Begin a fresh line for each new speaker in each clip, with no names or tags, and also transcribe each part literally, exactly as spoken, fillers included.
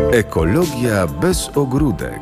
Ekologia bez ogródek.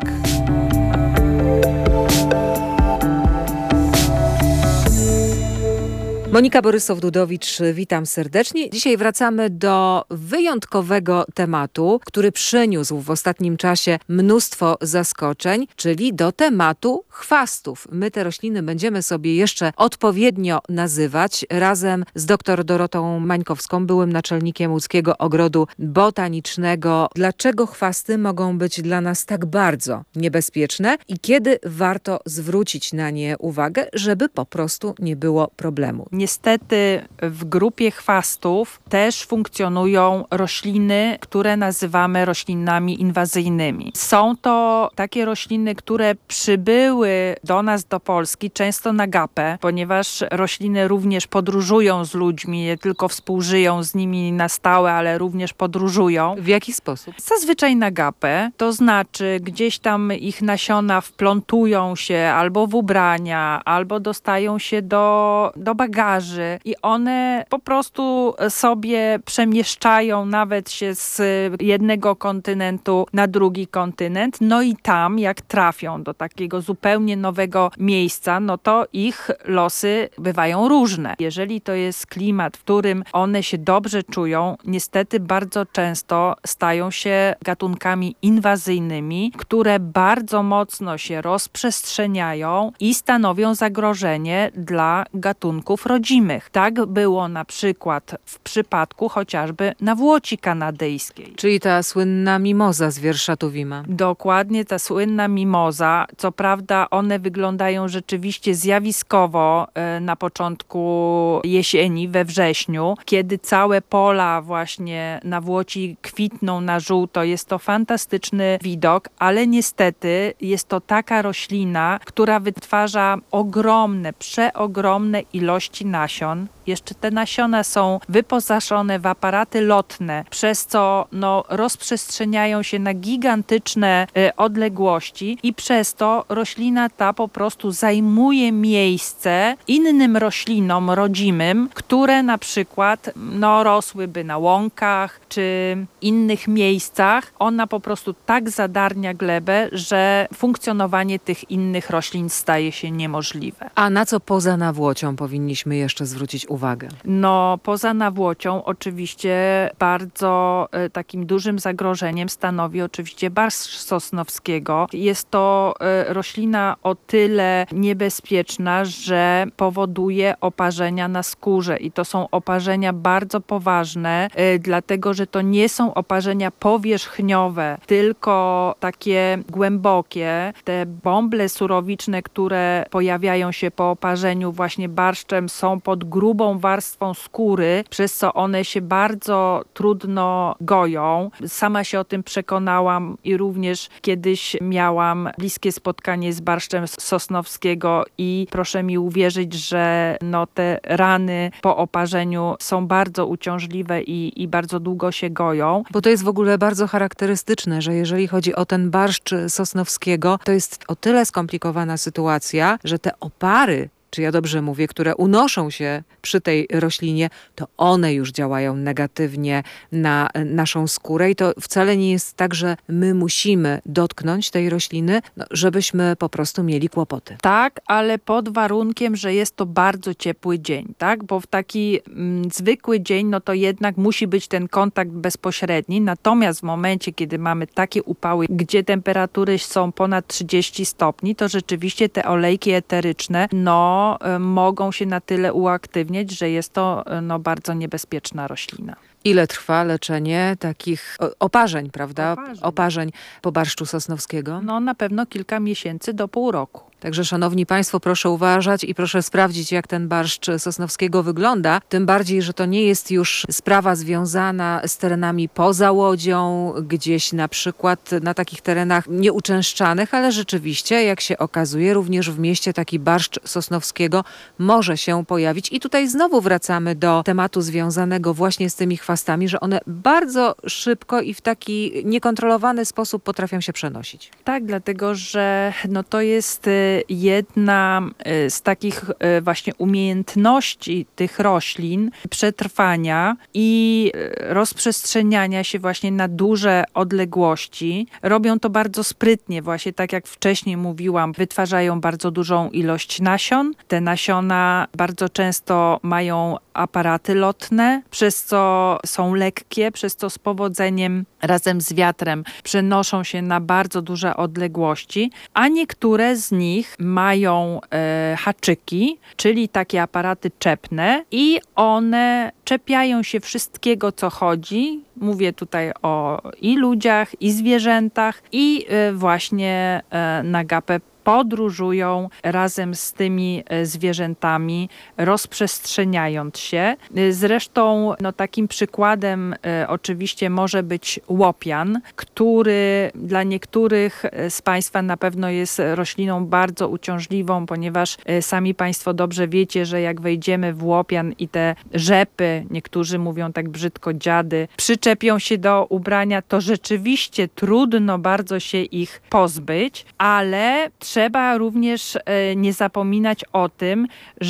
Monika Borysow-Dudowicz, witam serdecznie. Dzisiaj wracamy do wyjątkowego tematu, który przyniósł w ostatnim czasie mnóstwo zaskoczeń, czyli do tematu chwastów. My te rośliny będziemy sobie jeszcze odpowiednio nazywać razem z dr Dorotą Mańkowską, byłym naczelnikiem Łódzkiego Ogrodu Botanicznego. Dlaczego chwasty mogą być dla nas tak bardzo niebezpieczne i kiedy warto zwrócić na nie uwagę, żeby po prostu nie było problemu?
Niestety w grupie chwastów też funkcjonują rośliny, które nazywamy roślinami inwazyjnymi. Są to takie rośliny, które przybyły do nas, do Polski, często na gapę, ponieważ rośliny również podróżują z ludźmi, nie tylko współżyją z nimi na stałe, ale również podróżują.
W jaki sposób?
Zazwyczaj na gapę, to znaczy gdzieś tam ich nasiona wplątują się albo w ubrania, albo dostają się do, do bagaży i one po prostu sobie przemieszczają nawet się z jednego kontynentu na drugi kontynent, no i tam jak trafią do takiego zupełnie nowego miejsca, no to ich losy bywają różne. Jeżeli to jest klimat, w którym one się dobrze czują, niestety bardzo często stają się gatunkami inwazyjnymi, które bardzo mocno się rozprzestrzeniają i stanowią zagrożenie dla gatunków rodzimych. Tak było na przykład w przypadku chociażby nawłoci kanadyjskiej.
Czyli ta słynna mimoza z wiersza Tuwima.
Dokładnie, ta słynna mimoza. Co prawda one wyglądają rzeczywiście zjawiskowo na początku jesieni, we wrześniu, kiedy całe pola właśnie nawłoci kwitną na żółto. Jest to fantastyczny widok, ale niestety jest to taka roślina, która wytwarza ogromne, przeogromne ilości nasion. Jeszcze te nasiona są wyposażone w aparaty lotne, przez co no, rozprzestrzeniają się na gigantyczne y, odległości i przez to roślina ta po prostu zajmuje miejsce innym roślinom rodzimym, które na przykład no, rosłyby na łąkach czy innych miejscach. Ona po prostu tak zadarnia glebę, że funkcjonowanie tych innych roślin staje się niemożliwe.
A na co poza nawłocią powinniśmy jeszcze zwrócić uwagę?
No, poza nawłocią oczywiście bardzo e, takim dużym zagrożeniem stanowi oczywiście barszcz sosnowskiego. Jest to e, roślina o tyle niebezpieczna, że powoduje oparzenia na skórze i to są oparzenia bardzo poważne, e, dlatego że to nie są oparzenia powierzchniowe, tylko takie głębokie. Te bąble surowiczne, które pojawiają się po oparzeniu właśnie barszczem, są pod grubą warstwą skóry, przez co one się bardzo trudno goją. Sama się o tym przekonałam i również kiedyś miałam bliskie spotkanie z barszczem sosnowskiego i proszę mi uwierzyć, że no te rany po oparzeniu są bardzo uciążliwe i, i bardzo długo się goją.
Bo to jest w ogóle bardzo charakterystyczne, że jeżeli chodzi o ten barszcz sosnowskiego, to jest o tyle skomplikowana sytuacja, że te opary, czy ja dobrze mówię, które unoszą się przy tej roślinie, to one już działają negatywnie na naszą skórę i to wcale nie jest tak, że my musimy dotknąć tej rośliny, no, żebyśmy po prostu mieli kłopoty.
Tak, ale pod warunkiem, że jest to bardzo ciepły dzień, tak? Bo w taki mm, zwykły dzień, no to jednak musi być ten kontakt bezpośredni, natomiast w momencie, kiedy mamy takie upały, gdzie temperatury są ponad trzydzieści stopni, to rzeczywiście te olejki eteryczne, no mogą się na tyle uaktywniać, że jest to no, bardzo niebezpieczna roślina.
Ile trwa leczenie takich oparzeń, prawda?
Oparzeń.
Oparzeń po barszczu sosnowskiego?
No na pewno kilka miesięcy do pół roku.
Także szanowni państwo, proszę uważać i proszę sprawdzić, jak ten barszcz sosnowskiego wygląda. Tym bardziej, że to nie jest już sprawa związana z terenami poza Łodzią, gdzieś na przykład na takich terenach nieuczęszczanych, ale rzeczywiście, jak się okazuje, również w mieście taki barszcz sosnowskiego może się pojawić. I tutaj znowu wracamy do tematu związanego właśnie z tymi chwastami, że one bardzo szybko i w taki niekontrolowany sposób potrafią się przenosić.
Tak, dlatego że no to jest jedna z takich właśnie umiejętności tych roślin przetrwania i rozprzestrzeniania się właśnie na duże odległości. Robią to bardzo sprytnie, właśnie tak jak wcześniej mówiłam, wytwarzają bardzo dużą ilość nasion. Te nasiona bardzo często mają aparaty lotne, przez co są lekkie, przez co z powodzeniem razem z wiatrem przenoszą się na bardzo duże odległości, a niektóre z nich mają e, haczyki, czyli takie aparaty czepne i one czepiają się wszystkiego, co chodzi. Mówię tutaj o i ludziach, i zwierzętach, i e, właśnie e, na gapę podróżują razem z tymi zwierzętami, rozprzestrzeniając się. Zresztą no, takim przykładem e, oczywiście może być łopian, który dla niektórych z Państwa na pewno jest rośliną bardzo uciążliwą, ponieważ e, sami Państwo dobrze wiecie, że jak wejdziemy w łopian i te rzepy, niektórzy mówią tak brzydko dziady, przyczepią się do ubrania, to rzeczywiście trudno bardzo się ich pozbyć, ale trzeba również nie zapominać o tym,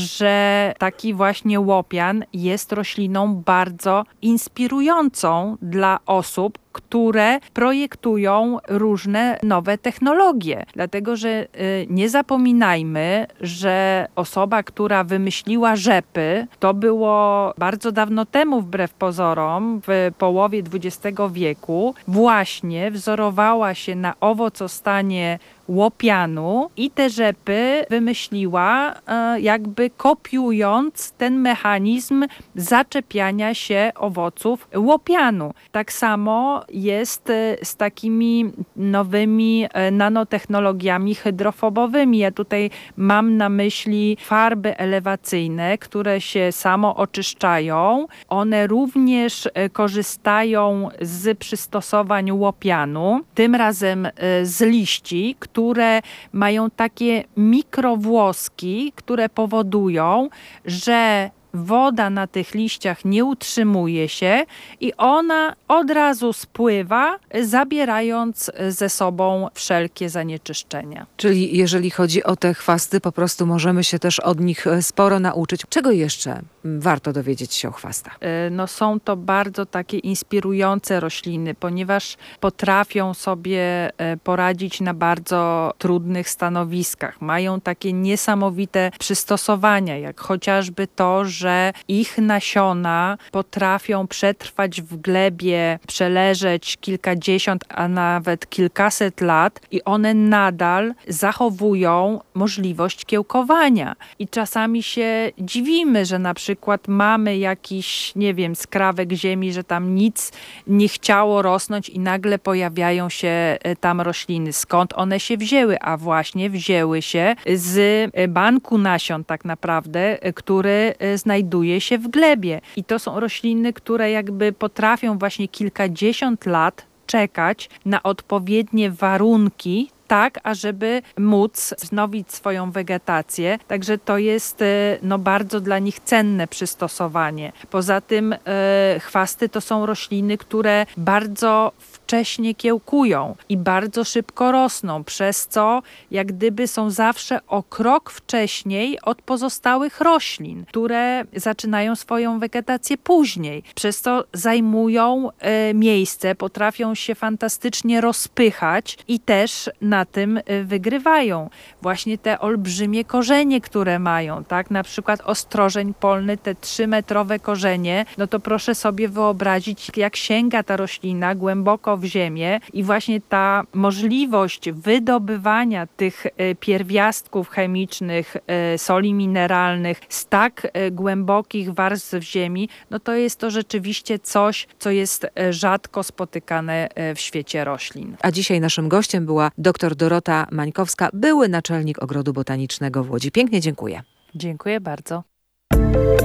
że taki właśnie łopian jest rośliną bardzo inspirującą dla osób, które projektują różne nowe technologie. Dlatego, że nie zapominajmy, że osoba, która wymyśliła rzepy, to było bardzo dawno temu, wbrew pozorom, w połowie dwudziestego wieku, właśnie wzorowała się na owocostanie łopianu i te rzepy wymyśliła jakby kopiując ten mechanizm zaczepiania się owoców łopianu. Tak samo jest z takimi nowymi nanotechnologiami hydrofobowymi. Ja tutaj mam na myśli farby elewacyjne, które się samo oczyszczają. One również korzystają z przystosowań łopianu, tym razem z liści, które mają takie mikrowłoski, które powodują, że woda na tych liściach nie utrzymuje się i ona od razu spływa, zabierając ze sobą wszelkie zanieczyszczenia.
Czyli jeżeli chodzi o te chwasty, po prostu możemy się też od nich sporo nauczyć. Czego jeszcze warto dowiedzieć się o chwastach?
No są to bardzo takie inspirujące rośliny, ponieważ potrafią sobie poradzić na bardzo trudnych stanowiskach. Mają takie niesamowite przystosowania, jak chociażby to, że że ich nasiona potrafią przetrwać w glebie, przeleżeć kilkadziesiąt, a nawet kilkaset lat i one nadal zachowują możliwość kiełkowania. I czasami się dziwimy, że na przykład mamy jakiś, nie wiem, skrawek ziemi, że tam nic nie chciało rosnąć i nagle pojawiają się tam rośliny. Skąd one się wzięły? A właśnie wzięły się z banku nasion tak naprawdę, który znajduje się w glebie. I to są rośliny, które jakby potrafią właśnie kilkadziesiąt lat czekać na odpowiednie warunki, tak, ażeby móc wznowić swoją wegetację. Także to jest no, bardzo dla nich cenne przystosowanie. Poza tym e, chwasty to są rośliny, które bardzo wcześnie kiełkują i bardzo szybko rosną, przez co jak gdyby są zawsze o krok wcześniej od pozostałych roślin, które zaczynają swoją wegetację później. Przez co zajmują e, miejsce, potrafią się fantastycznie rozpychać i też na tym wygrywają. Właśnie te olbrzymie korzenie, które mają, tak? Na przykład ostrożeń polny, te trzymetrowe korzenie, no to proszę sobie wyobrazić, jak sięga ta roślina głęboko w ziemię i właśnie ta możliwość wydobywania tych pierwiastków chemicznych, soli mineralnych z tak głębokich warstw ziemi, no to jest to rzeczywiście coś, co jest rzadko spotykane w świecie roślin.
A dzisiaj naszym gościem była dr Dorota Mańkowska, były naczelnik Ogrodu Botanicznego w Łodzi. Pięknie dziękuję.
Dziękuję bardzo.